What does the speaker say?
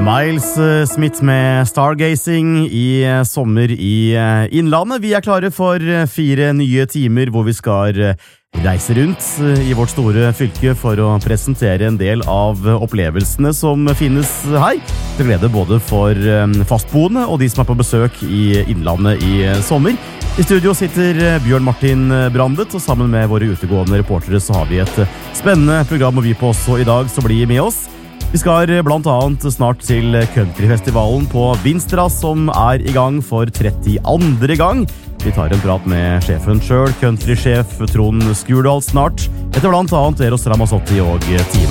Miles Smith med Stargazing I sommer I Innlandet. Vi klare for 4 nye timer hvor vi skal reise rundt I vårt store fylke for å presentere en del av opplevelsene som finnes her. Til glede både for fastboende og de som på besøk I Innlandet I sommer. I studio sitter Bjørn Martin Brandet, og sammen med våre utegående reportere så har vi et spennende program å by på også I dag, så bli med oss. Vi skal blant annet snart til countryfestivalen på Vinstra, som I gang for 32. gang. Vi tar en prat med sjefen selv, countrysjef Trond Skurdal snart, etter blant annet Eros Ramazzotti og Tina.